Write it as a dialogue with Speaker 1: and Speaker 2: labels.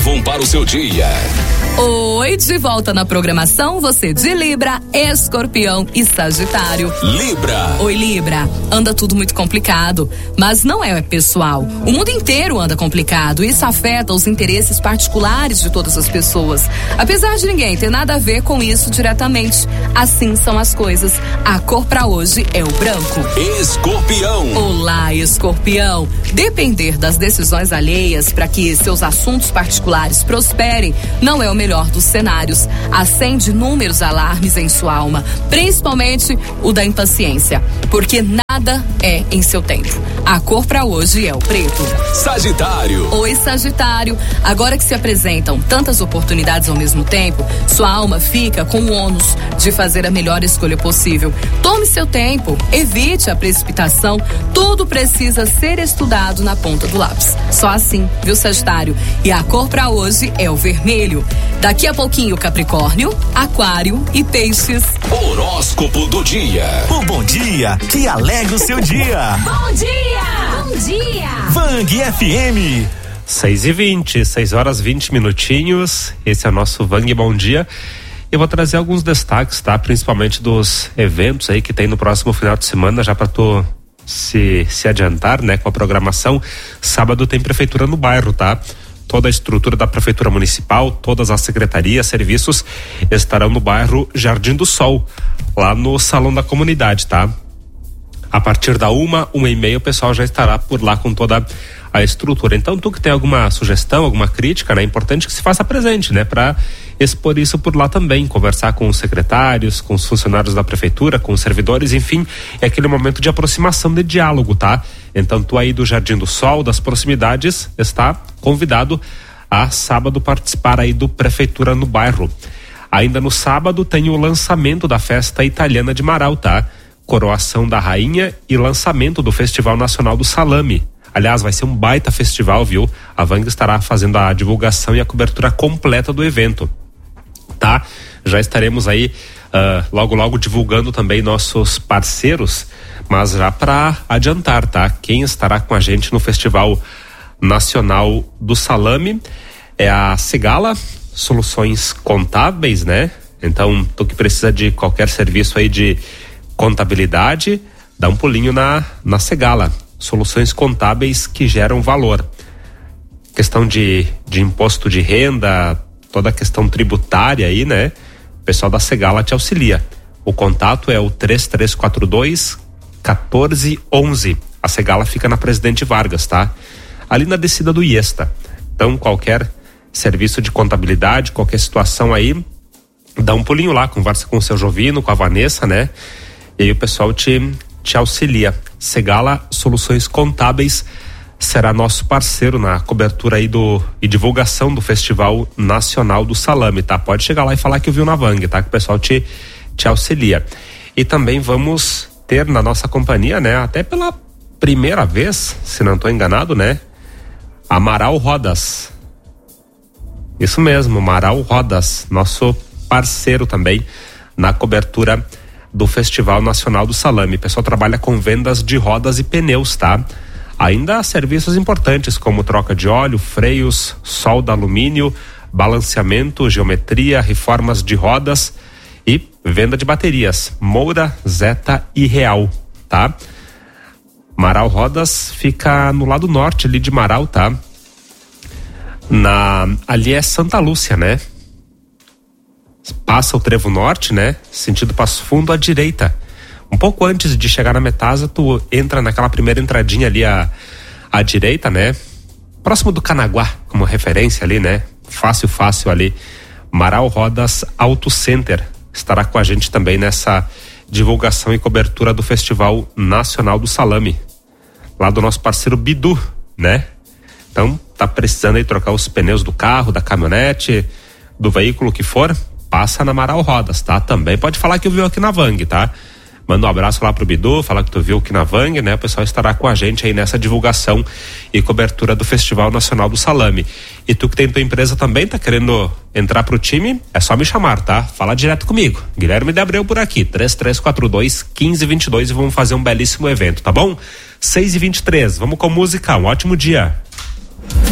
Speaker 1: levam para o seu dia.
Speaker 2: Oi, de volta na programação, você de Libra, Escorpião e Sagitário.
Speaker 1: Libra.
Speaker 2: Oi, Libra. Anda tudo muito complicado, mas não é pessoal. O mundo inteiro anda complicado e isso afeta os interesses particulares de todas as pessoas. Apesar de ninguém ter nada a ver com isso diretamente, assim são as coisas. A cor pra hoje é o branco.
Speaker 1: Escorpião.
Speaker 2: Olá, Escorpião. Depender das decisões alheias para que seus assuntos particulares prosperem não é o melhor dos cenários. Acende inúmeros alarmes em sua alma, principalmente o da impaciência, porque nada é em seu tempo. A cor pra hoje é o preto.
Speaker 1: Sagitário.
Speaker 2: Oi, Sagitário. Agora que se apresentam tantas oportunidades ao mesmo tempo, sua alma fica com o ônus de fazer a melhor escolha possível. Tome seu tempo, evite a precipitação, tudo precisa ser estudado na ponta do lápis. Só assim, viu, Sagitário? E a cor pra hoje é o vermelho. Daqui a pouquinho, Capricórnio, Aquário e Peixes.
Speaker 1: Horóscopo do dia.
Speaker 3: O bom dia que alegra o seu dia.
Speaker 4: Bom dia! Bom dia!
Speaker 3: Vang FM.
Speaker 5: 6h20, 6h20. Esse é o nosso Vang Bom Dia. Eu vou trazer alguns destaques, tá? Principalmente dos eventos aí que tem no próximo final de semana, já para tu se adiantar, né? Com a programação. Sábado tem prefeitura no bairro, tá? Toda a estrutura da prefeitura municipal, todas as secretarias, serviços estarão no bairro Jardim do Sol, lá no salão da comunidade, tá? A partir da 1h30 o pessoal já estará por lá com toda a estrutura. Então, tu que tem alguma sugestão, alguma crítica, né? É importante que se faça presente, né? Para expor isso por lá também, conversar com os secretários, com os funcionários da prefeitura, com os servidores, enfim, é aquele momento de aproximação, de diálogo, tá? Então, tu aí do Jardim do Sol, das proximidades, está convidado a sábado participar aí do Prefeitura no Bairro. Ainda no sábado tem o lançamento da Festa Italiana de Marau, tá? Coroação da Rainha e lançamento do Festival Nacional do Salame. Aliás, vai ser um baita festival, viu? A Vang estará fazendo a divulgação e a cobertura completa do evento, tá? Já estaremos aí logo divulgando também nossos parceiros, mas já para adiantar, tá? Quem estará com a gente no Festival Nacional do Salame é a Segala Soluções Contábeis, né? Então, tu que precisa de qualquer serviço aí de contabilidade, dá um pulinho na Segala. Soluções contábeis que geram valor. Questão de imposto de renda, toda a questão tributária aí, né? O pessoal da Segala te auxilia. O contato é o 3342-1411. A Segala fica na Presidente Vargas, tá? Ali na descida do Iesta. Então, qualquer serviço de contabilidade, qualquer situação aí, dá um pulinho lá, conversa com o seu Jovino, com a Vanessa, né? E aí o pessoal te auxilia. Segala Soluções Contábeis será nosso parceiro na cobertura aí e divulgação do Festival Nacional do Salame, tá? Pode chegar lá e falar que viu na Vang, tá? Que o pessoal te auxilia. E também vamos ter na nossa companhia, né? Até pela primeira vez, se não estou enganado, né? Amaral Rodas. Isso mesmo, Amaral Rodas, nosso parceiro também na cobertura do Festival Nacional do Salame. O pessoal trabalha com vendas de rodas e pneus, tá? Ainda há serviços importantes como troca de óleo, freios, solda alumínio, balanceamento, geometria, reformas de rodas e venda de baterias, Moura, Zeta e Real, tá? Marau Rodas fica no lado norte ali de Marau, tá? Ali é Santa Lúcia, né? Passa o Trevo Norte, né? Sentido Passo Fundo à direita. Um pouco antes de chegar na Metasa, tu entra naquela primeira entradinha ali à direita, né? Próximo do Canaguá, como referência ali, né? Fácil ali. Marau Rodas Auto Center estará com a gente também nessa divulgação e cobertura do Festival Nacional do Salame. Lá do nosso parceiro Bidu, né? Então, tá precisando aí trocar os pneus do carro, da caminhonete, do veículo que for, passa na Amaral Rodas, tá? Também pode falar que viu aqui na Vang, tá? Manda um abraço lá pro Bidu, fala que tu viu aqui na Vang, né? O pessoal estará com a gente aí nessa divulgação e cobertura do Festival Nacional do Salame. E tu que tem tua empresa também, tá querendo entrar pro time, é só me chamar, tá? Fala direto comigo. Guilherme de Abreu por aqui, 3342-1522 e vamos fazer um belíssimo evento, tá bom? 6h23, vamos com música, um ótimo dia.